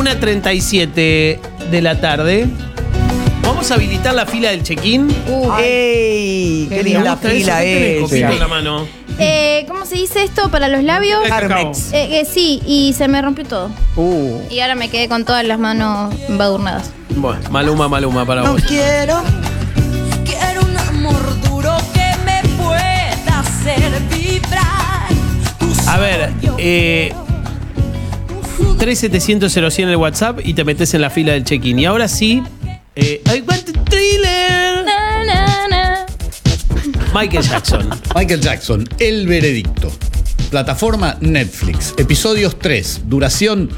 1:37 de la tarde. Vamos a habilitar la fila del check-in. ¡Ey! ¡Qué linda fila es! Copito en la mano. ¿Cómo se dice esto para los labios? Carmex. Sí, y se me rompió todo. Y ahora me quedé con todas las manos embadurnadas. Bueno, Maluma para No vos. quiero. Quiero un amor duro que me pueda hacer vibrar. A ver, 3700-0100 en el WhatsApp y te metes en la fila del check-in. Y ahora sí, I want a thriller. Na, na, na. Michael Jackson. Michael Jackson, El Veredicto. Plataforma Netflix. Episodios 3. Duración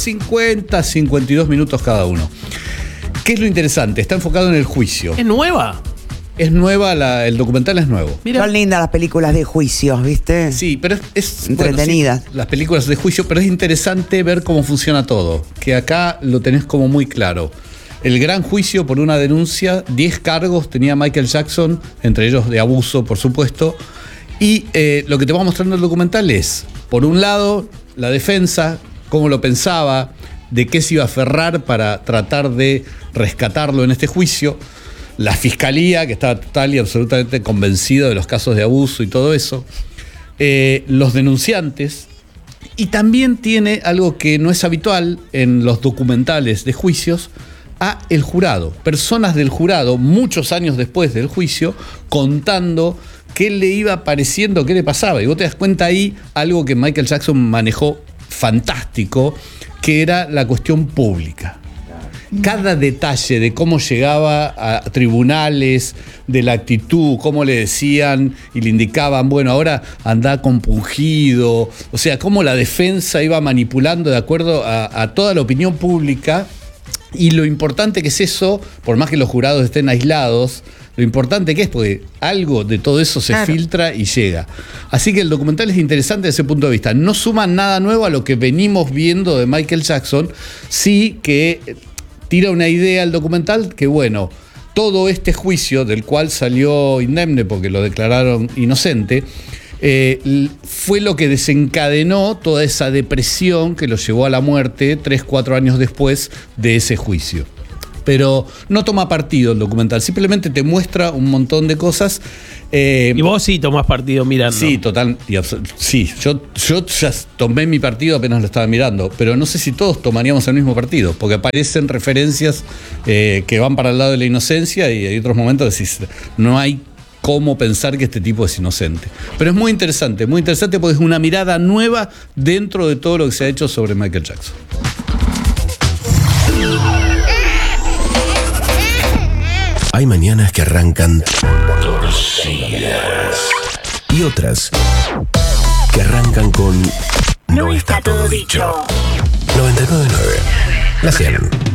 50-52 minutos cada uno. ¿Qué es lo interesante? Está enfocado en el juicio. ¿Es nueva? Es nueva, el documental es nuevo. Mira. Son lindas las películas de juicios, ¿viste? Sí, pero es Entretenidas. bueno, sí, las películas de juicio, pero es interesante ver cómo funciona todo. Que acá lo tenés como muy claro. El gran juicio por una denuncia, 10 cargos tenía Michael Jackson, entre ellos de abuso, por supuesto. Y lo que te va mostrando el documental es, por un lado, la defensa, cómo lo pensaba, de qué se iba a aferrar para tratar de rescatarlo en este juicio. La fiscalía, que estaba total y absolutamente convencida de los casos de abuso y todo eso. Los denunciantes. Y también tiene algo que no es habitual en los documentales de juicios, a el jurado. Personas del jurado, muchos años después del juicio, contando qué le iba pareciendo, qué le pasaba. Y vos te das cuenta ahí algo que Michael Jackson manejó fantástico, que era la cuestión pública. Cada detalle de cómo llegaba a tribunales, de la actitud, cómo le decían y le indicaban, bueno, ahora anda compungido, o sea, cómo la defensa iba manipulando de acuerdo a toda la opinión pública. Y lo importante que es eso, por más que los jurados estén aislados, lo importante que es, porque algo de todo eso se filtra y llega. Así que el documental es interesante desde ese punto de vista. No suma nada nuevo a lo que venimos viendo de Michael Jackson, sí que tira una idea al documental que, bueno, todo este juicio del cual salió indemne porque lo declararon inocente, fue lo que desencadenó toda esa depresión que lo llevó a la muerte 3-4 años después de ese juicio. Pero no toma partido el documental, simplemente te muestra un montón de cosas. Y vos sí tomás partido mirando. Sí, total. Sí, yo ya tomé mi partido apenas lo estaba mirando, pero no sé si todos tomaríamos el mismo partido, porque aparecen referencias que van para el lado de la inocencia y hay otros momentos que decís, no hay cómo pensar que este tipo es inocente. Pero es muy interesante porque es una mirada nueva dentro de todo lo que se ha hecho sobre Michael Jackson. Hay mañanas que arrancan torcidas y otras que arrancan con No está todo dicho. 99.9. La 100.